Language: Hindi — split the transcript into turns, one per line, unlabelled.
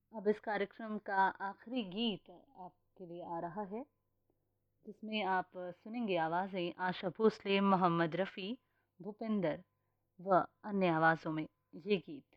अब इस कार्यक्रम का आखिरी गीत आपके लिए आ रहा है, जिसमें आप सुनेंगे आवाज़ें आशा भोसले, मोहम्मद रफ़ी, भूपिंदर व अन्य आवाज़ों में ये गीत।